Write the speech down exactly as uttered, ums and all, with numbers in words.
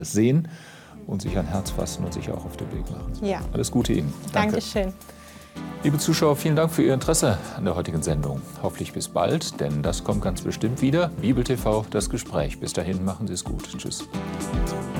sehen und sich ein Herz fassen und sich auch auf den Weg machen. Ja. Alles Gute Ihnen. Danke. Dankeschön. Liebe Zuschauer, vielen Dank für Ihr Interesse an der heutigen Sendung. Hoffentlich bis bald, denn das kommt ganz bestimmt wieder. Bibel T V, das Gespräch. Bis dahin, machen Sie es gut. Tschüss.